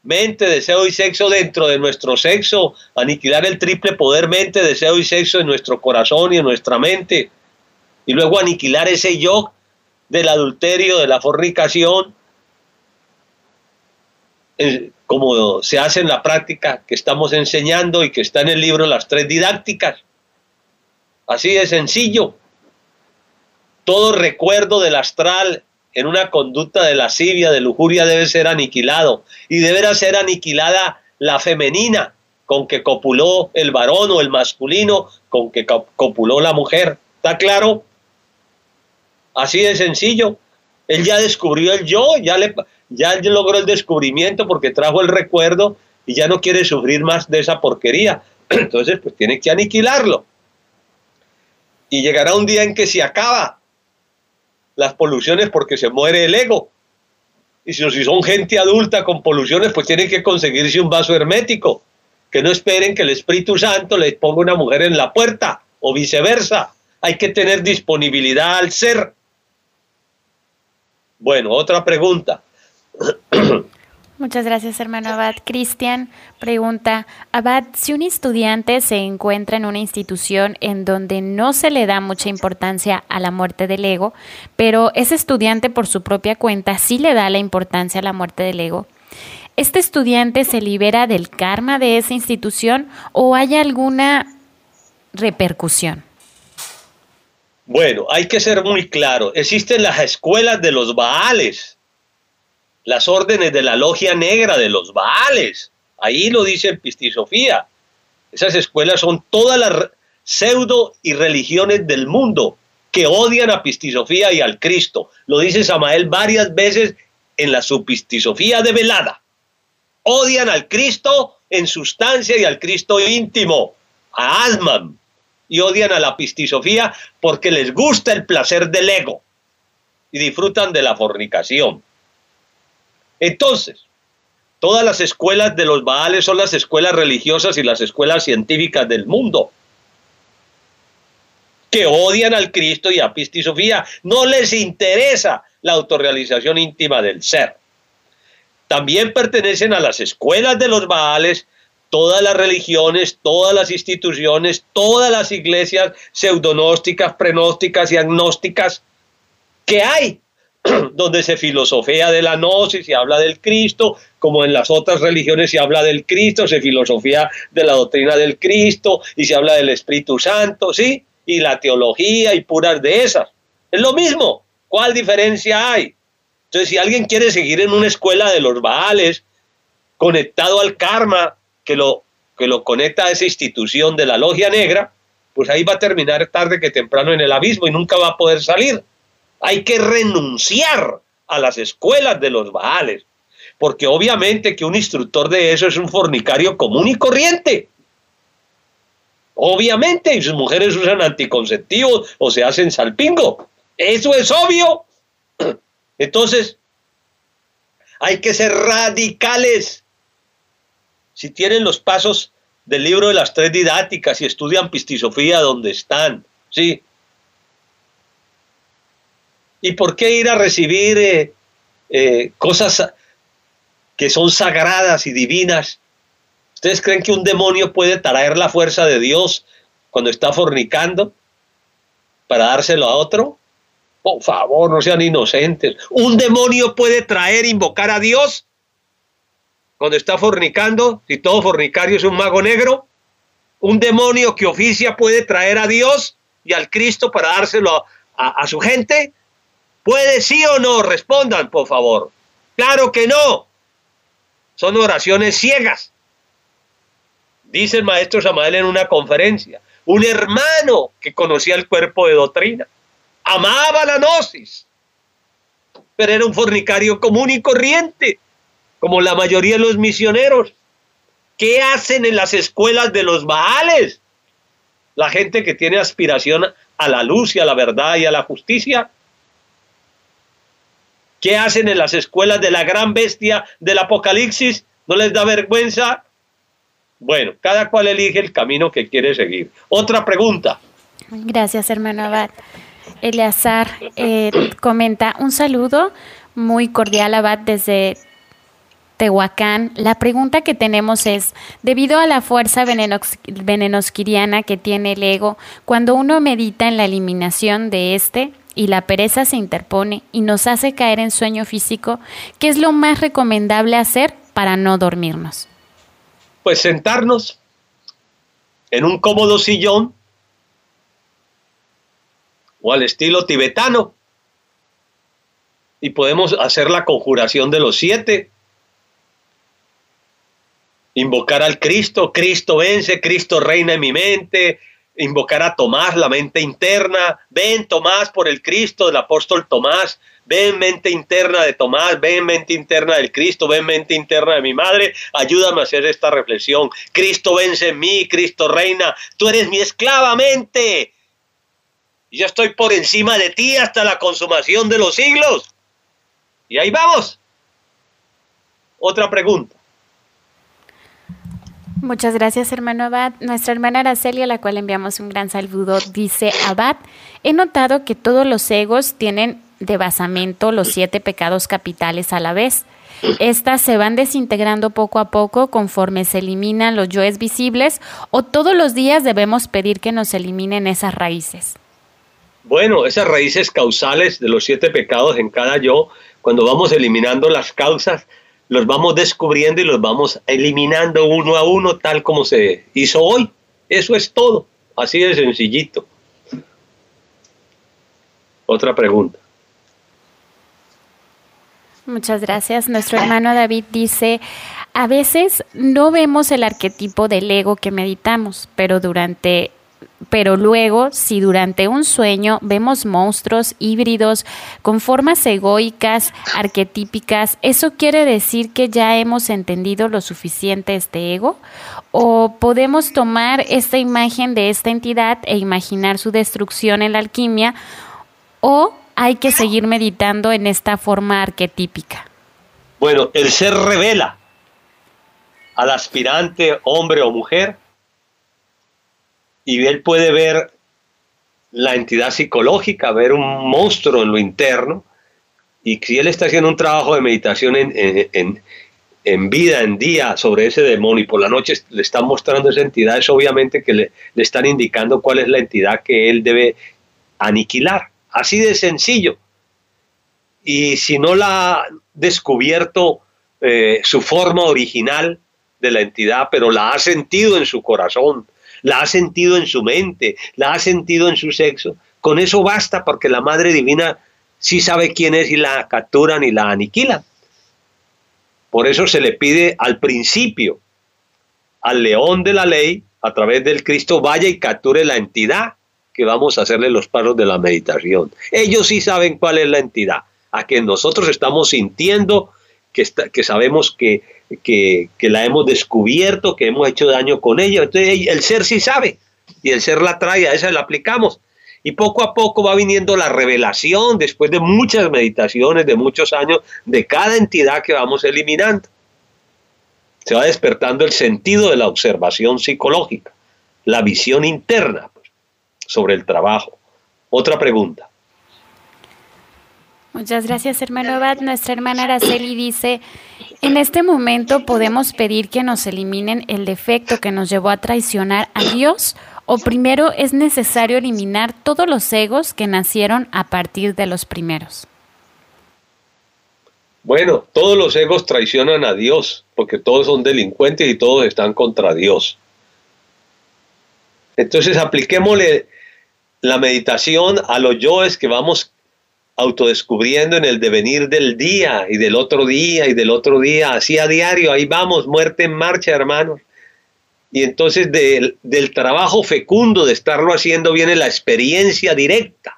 mente, deseo y sexo dentro de nuestro sexo, aniquilar el triple poder mente, deseo y sexo en nuestro corazón y en nuestra mente, y luego aniquilar ese yo del adulterio, de la fornicación, como se hace en la práctica que estamos enseñando y que está en el libro Las Tres Didácticas. Así de sencillo. Todo recuerdo del astral en una conducta de lascivia, de lujuria, debe ser aniquilado, y deberá ser aniquilada la femenina con que copuló el varón, o el masculino con que copuló la mujer. ¿Está claro? Así de sencillo. Él ya descubrió el yo, ya logró el descubrimiento porque trajo el recuerdo y ya no quiere sufrir más de esa porquería. Entonces, pues tiene que aniquilarlo. Y llegará un día en que se acaba las poluciones porque se muere el ego. Y si son gente adulta con poluciones, pues tienen que conseguirse un vaso hermético. Que no esperen que el Espíritu Santo les ponga una mujer en la puerta o viceversa. Hay que tener disponibilidad al ser. Bueno, otra pregunta. Muchas gracias, hermano Abad. Cristian pregunta, Abad, si un estudiante se encuentra en una institución en donde no se le da mucha importancia a la muerte del ego, pero ese estudiante por su propia cuenta sí le da la importancia a la muerte del ego, ¿este estudiante se libera del karma de esa institución o hay alguna repercusión? Bueno, hay que ser muy claro. Existen las escuelas de los Baales, las órdenes de la logia negra de los Baales. Ahí lo dice el Pistisofía. Esas escuelas son todas las pseudo y religiones del mundo que odian a Pistisofía y al Cristo. Lo dice Samael varias veces en la su Pistisofía de velada. Odian al Cristo en sustancia y al Cristo íntimo, a Asman. Y odian a la Pistisofía porque les gusta el placer del ego y disfrutan de la fornicación. Entonces, todas las escuelas de los Baales son las escuelas religiosas y las escuelas científicas del mundo que odian al Cristo y a Pistisofía. No les interesa la autorrealización íntima del ser. También pertenecen a las escuelas de los Baales todas las religiones, todas las instituciones, todas las iglesias pseudonósticas, prenósticas y agnósticas que hay, donde se filosofea de la gnosis, se habla del Cristo, como en las otras religiones se habla del Cristo, se filosofía de la doctrina del Cristo y se habla del Espíritu Santo, ¿sí? Y la teología y puras de esas. Es lo mismo. ¿Cuál diferencia hay? Entonces, si alguien quiere seguir en una escuela de los Baales, conectado al karma, que lo conecta a esa institución de la logia negra, pues ahí va a terminar tarde que temprano en el abismo y nunca va a poder salir. Hay que renunciar a las escuelas de los Baales, porque obviamente que un instructor de eso es un fornicario común y corriente. Obviamente, y sus mujeres usan anticonceptivos o se hacen salpingo. Eso es obvio. Entonces, hay que ser radicales. Si tienen los pasos del libro de las Tres Didácticas y estudian Pistisofía donde están, ¿sí? ¿Y por qué ir a recibir cosas que son sagradas y divinas? ¿Ustedes creen que un demonio puede traer la fuerza de Dios cuando está fornicando para dárselo a otro? Por favor, no sean inocentes. ¿Un demonio puede traer, invocar a Dios cuando está fornicando, si todo fornicario es un mago negro? ¿Un demonio que oficia puede traer a Dios y al Cristo para dárselo a su gente? ¿Puede sí o no? Respondan, por favor. ¡Claro que no! Son oraciones ciegas. Dice el maestro Samael en una conferencia, un hermano que conocía el cuerpo de doctrina, amaba la gnosis, pero era un fornicario común y corriente, como la mayoría de los misioneros. ¿Qué hacen en las escuelas de los Baales? La gente que tiene aspiración a la luz y a la verdad y a la justicia. ¿Qué hacen en las escuelas de la gran bestia del Apocalipsis? ¿No les da vergüenza? Bueno, cada cual elige el camino que quiere seguir. Otra pregunta. Gracias, hermano Abad. Eleazar comenta, un saludo muy cordial, Abad, desde Tehuacán, la pregunta que tenemos es, debido a la fuerza venenosquiriana que tiene el ego, cuando uno medita en la eliminación de este y la pereza se interpone y nos hace caer en sueño físico, ¿qué es lo más recomendable hacer para no dormirnos? Pues sentarnos en un cómodo sillón o al estilo tibetano y podemos hacer la conjuración de los 7. Invocar al Cristo, Cristo vence, Cristo reina en mi mente, invocar a Tomás, la mente interna, ven Tomás por el Cristo del apóstol Tomás, ven mente interna de Tomás, ven mente interna del Cristo, ven mente interna de mi madre, ayúdame a hacer esta reflexión, Cristo vence en mí, Cristo reina, tú eres mi esclava mente, y yo estoy por encima de ti hasta la consumación de los siglos, y ahí vamos. Otra pregunta. Muchas gracias, hermano Abad. Nuestra hermana Araceli, a la cual enviamos un gran saludo, dice: Abad, he notado que todos los egos tienen de basamento los 7 pecados capitales a la vez. Estas se van desintegrando poco a poco conforme se eliminan los yoes visibles, o todos los días debemos pedir que nos eliminen esas raíces. Bueno, esas raíces causales de los 7 pecados en cada yo, cuando vamos eliminando las causas, los vamos descubriendo y los vamos eliminando uno a uno, tal como se hizo hoy. Eso es todo, así de sencillito. Otra pregunta. Muchas gracias. Nuestro hermano David dice: a veces no vemos el arquetipo del ego que meditamos, pero luego, si durante un sueño vemos monstruos híbridos con formas egoicas, arquetípicas, ¿eso quiere decir que ya hemos entendido lo suficiente este ego? ¿O podemos tomar esta imagen de esta entidad e imaginar su destrucción en la alquimia? ¿O hay que seguir meditando en esta forma arquetípica? Bueno, el ser revela al aspirante, hombre o mujer, y él puede ver la entidad psicológica, ver un monstruo en lo interno, y si él está haciendo un trabajo de meditación en vida, en día, sobre ese demonio, y por la noche le están mostrando esa entidad, es obviamente que le están indicando cuál es la entidad que él debe aniquilar, así de sencillo. Y si no la ha descubierto su forma original de la entidad, pero la ha sentido en su corazón, la ha sentido en su mente, la ha sentido en su sexo, con eso basta, porque la Madre Divina sí sabe quién es y la capturan y la aniquilan. Por eso se le pide al principio, al león de la ley, a través del Cristo, vaya y capture la entidad que vamos a hacerle los pasos de la meditación. Ellos sí saben cuál es la entidad, a que nosotros estamos sintiendo, que sabemos que la hemos descubierto, que hemos hecho daño con ella. Entonces el ser sí sabe, y el ser la trae, a esa la aplicamos. Y poco a poco va viniendo la revelación, después de muchas meditaciones, de muchos años, de cada entidad que vamos eliminando. Se va despertando el sentido de la observación psicológica, la visión interna, pues, sobre el trabajo. Otra pregunta. Muchas gracias, hermano Abad. Nuestra hermana Araceli dice: en este momento podemos pedir que nos eliminen el defecto que nos llevó a traicionar a Dios, o primero es necesario eliminar todos los egos que nacieron a partir de los primeros. Bueno, todos los egos traicionan a Dios, porque todos son delincuentes y todos están contra Dios. Entonces apliquémosle la meditación a los yoes que vamos autodescubriendo en el devenir del día y del otro día y del otro día, así a diario. Ahí vamos, muerte en marcha, hermanos. Y entonces del trabajo fecundo de estarlo haciendo viene la experiencia directa,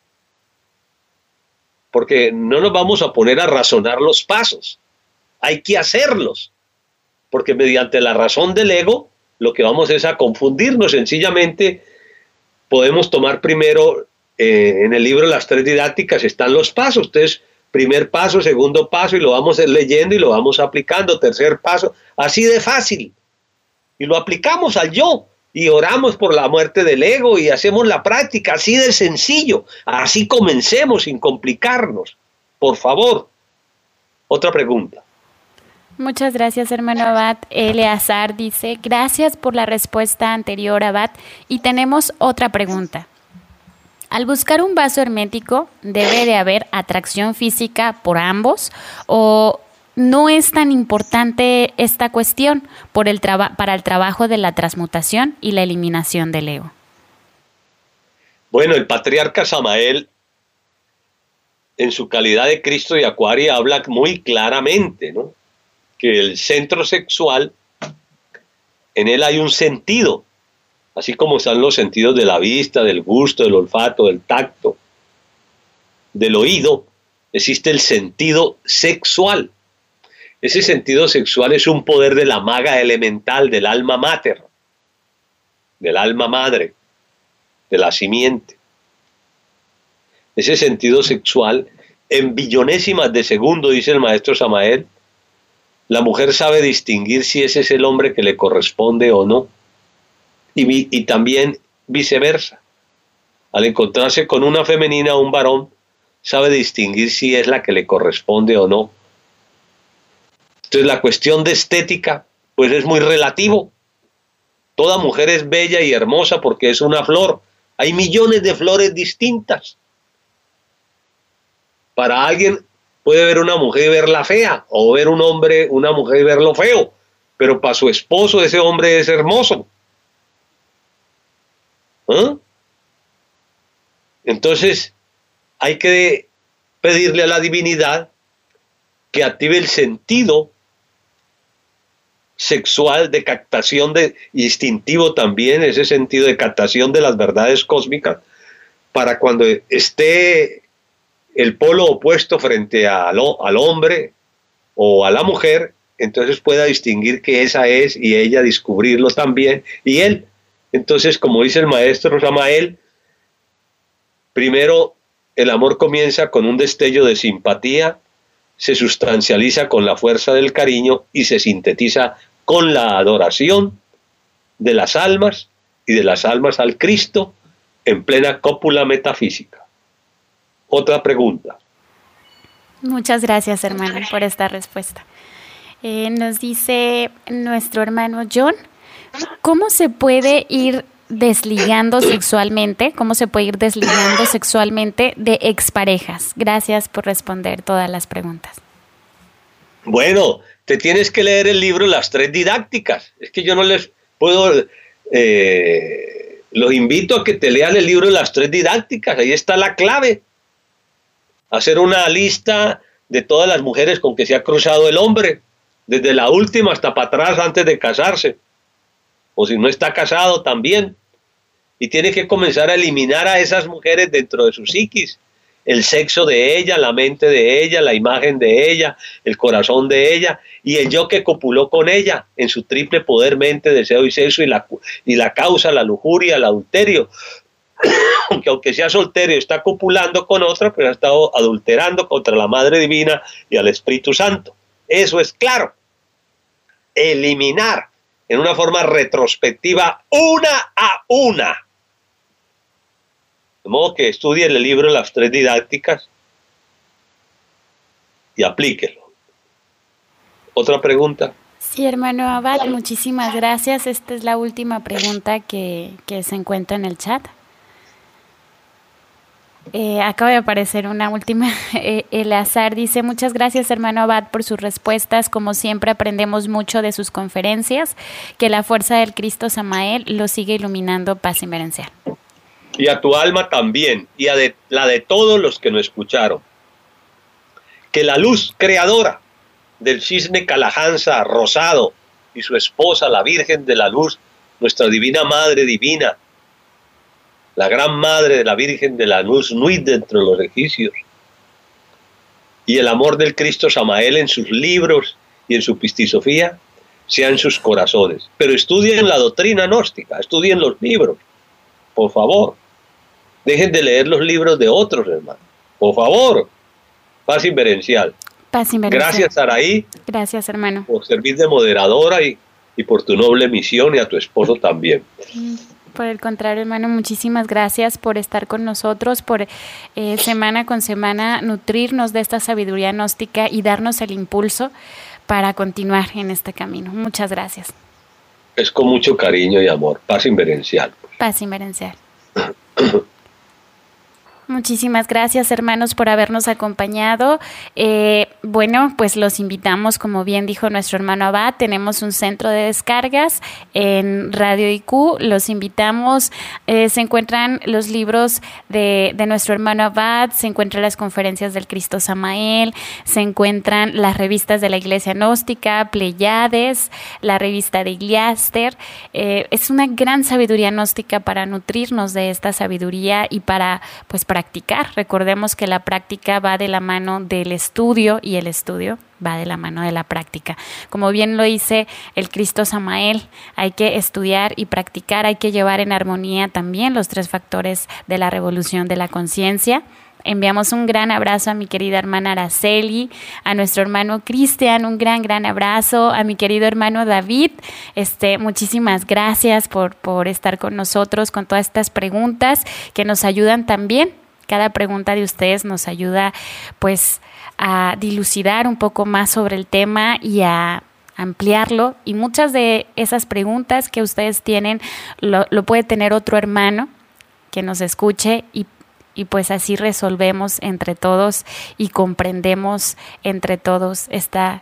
porque no nos vamos a poner a razonar los pasos, hay que hacerlos, porque mediante la razón del ego lo que vamos es a confundirnos. Sencillamente podemos tomar primero, en el libro Las 3 Didácticas están los pasos. Entonces, primer paso, segundo paso, y lo vamos a ir leyendo y lo vamos aplicando, tercer paso, así de fácil. Y lo aplicamos al yo, y oramos por la muerte del ego, y hacemos la práctica, así de sencillo. Así comencemos, sin complicarnos. Por favor. Otra pregunta. Muchas gracias, hermano Abad. Eleazar dice, gracias por la respuesta anterior, Abad. Y tenemos otra pregunta. Al buscar un vaso hermético, ¿debe de haber atracción física por ambos? ¿O no es tan importante esta cuestión para el trabajo de la transmutación y la eliminación del ego? Bueno, el patriarca Samael, en su calidad de Cristo de Acuario, habla muy claramente, ¿no?, que el centro sexual, en él hay un sentido, así como están los sentidos de la vista, del gusto, del olfato, del tacto, del oído, existe el sentido sexual. Ese sentido sexual es un poder de la maga elemental, del alma mater, del alma madre, de la simiente. Ese sentido sexual, en billonésimas de segundo, dice el maestro Samael, la mujer sabe distinguir si ese es el hombre que le corresponde o no. Y también viceversa. Al encontrarse con una femenina o un varón, sabe distinguir si es la que le corresponde o no. Entonces la cuestión de estética, pues es muy relativo. Toda mujer es bella y hermosa porque es una flor. Hay millones de flores distintas. Para alguien puede ver una mujer y verla fea, o ver un hombre, una mujer y verlo feo, pero para su esposo ese hombre es hermoso. ¿Ah? Entonces hay que pedirle a la divinidad que active el sentido sexual de captación instintivo también, ese sentido de captación de las verdades cósmicas, para cuando esté el polo opuesto frente al hombre o a la mujer, entonces pueda distinguir que esa es y ella descubrirlo también, y él. Entonces, como dice el maestro Samael, primero el amor comienza con un destello de simpatía, se sustancializa con la fuerza del cariño y se sintetiza con la adoración de las almas y de las almas al Cristo en plena cópula metafísica. Otra pregunta. Muchas gracias, hermano, por esta respuesta. Nos dice nuestro hermano John, ¿cómo se puede ir desligando sexualmente? ¿Cómo se puede ir desligando sexualmente de exparejas? Gracias por responder todas las preguntas. Bueno, te tienes que leer el libro Las Tres Didácticas. Es que yo no les puedo... los invito a que te lean el libro Las Tres Didácticas. Ahí está la clave. Hacer una lista de todas las mujeres con que se ha cruzado el hombre, desde la última hasta para atrás antes de casarse, o si no está casado también, y tiene que comenzar a eliminar a esas mujeres dentro de su psiquis, el sexo de ella, la mente de ella, la imagen de ella, el corazón de ella, y el yo que copuló con ella en su triple poder, mente, deseo y sexo, y la causa, la lujuria, el adulterio, aunque sea soltero y está copulando con otra, pero ha estado adulterando contra la Madre Divina y al Espíritu Santo. Eso es claro. Eliminar en una forma retrospectiva, una a una. De modo que estudie el libro Las Tres Didácticas y aplíquelo. ¿Otra pregunta? Sí, hermano Abad, muchísimas gracias. Esta es la última pregunta que se encuentra en el chat. Acaba de aparecer una última. Eleazar dice, muchas gracias, hermano Abad, por sus respuestas. Como siempre, aprendemos mucho de sus conferencias. Que la fuerza del Cristo Samael lo siga iluminando, paz inmerencial. Y a tu alma también, y a la de todos los que nos escucharon. Que la luz creadora del cisne Calajanza rosado y su esposa, la Virgen de la Luz, nuestra Divina Madre Divina, la gran madre de la Virgen de la Luz, Nuit dentro de los egipcios, y el amor del Cristo Samael en sus libros y en su pistisofía, sea en sus corazones. Pero estudien la doctrina gnóstica, estudien los libros, por favor. Dejen de leer los libros de otros, hermano. Por favor. Paz inverencial. Paz inverencial. Gracias, Saraí. Gracias, hermano. Por servir de moderadora y por tu noble misión, y a tu esposo también. Por el contrario, hermano, muchísimas gracias por estar con nosotros, por semana con semana nutrirnos de esta sabiduría gnóstica y darnos el impulso para continuar en este camino. Muchas gracias. Es con mucho cariño y amor. Paz inverencial. Paz inverencial. Muchísimas gracias, hermanos, por habernos acompañado. Bueno, pues los invitamos, como bien dijo nuestro hermano Abad, tenemos un centro de descargas en Radio IQ. Los invitamos, se encuentran los libros de nuestro hermano Abad, se encuentran las conferencias del Cristo Samael, se encuentran las revistas de la Iglesia Gnóstica, Pleiades, la revista de Gliaster. Es una gran sabiduría gnóstica para nutrirnos de esta sabiduría y para practicar. Recordemos que la práctica va de la mano del estudio y el estudio va de la mano de la práctica. Como bien lo dice el Cristo Samael, hay que estudiar y practicar, hay que llevar en armonía también los 3 factores de la revolución de la conciencia. Enviamos un gran abrazo a mi querida hermana Araceli, a nuestro hermano Cristian, un gran abrazo, a mi querido hermano David. Muchísimas gracias por estar con nosotros, con todas estas preguntas que nos ayudan también. Cada pregunta de ustedes nos ayuda pues a dilucidar un poco más sobre el tema y a ampliarlo, y muchas de esas preguntas que ustedes tienen lo puede tener otro hermano que nos escuche y pues así resolvemos entre todos y comprendemos entre todos esta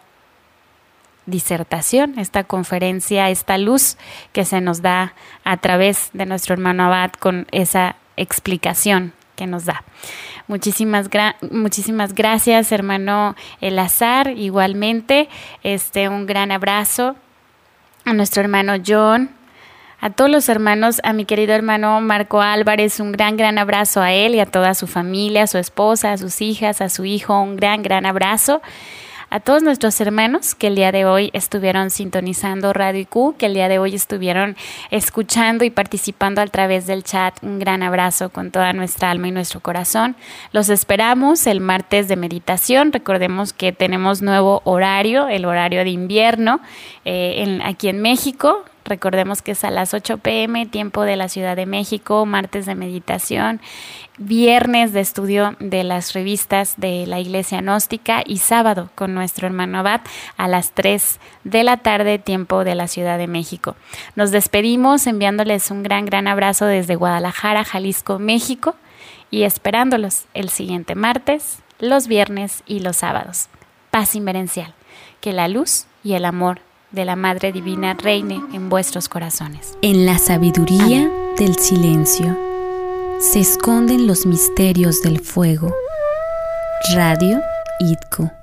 disertación, esta conferencia, esta luz que se nos da a través de nuestro hermano Abad con esa explicación que nos da. Muchísimas gracias, hermano Elazar, igualmente, un gran abrazo a nuestro hermano John, a todos los hermanos, a mi querido hermano Marco Álvarez, un gran abrazo a él y a toda su familia, a su esposa, a sus hijas, a su hijo, un gran abrazo. A todos nuestros hermanos que el día de hoy estuvieron sintonizando Radio IQ, que el día de hoy estuvieron escuchando y participando a través del chat, un gran abrazo con toda nuestra alma y nuestro corazón. Los esperamos el martes de meditación. Recordemos que tenemos nuevo horario, el horario de invierno aquí en México. Recordemos que es a las 8 p.m, tiempo de la Ciudad de México, martes de meditación, viernes de estudio de las revistas de la Iglesia Gnóstica y sábado con nuestro hermano Abad a las 3 de la tarde, tiempo de la Ciudad de México. Nos despedimos enviándoles un gran abrazo desde Guadalajara, Jalisco, México, y esperándolos el siguiente martes, los viernes y los sábados. Paz inverencial, que la luz y el amor de la Madre Divina reine en vuestros corazones. En la sabiduría del silencio se esconden los misterios del fuego. Radio IQ.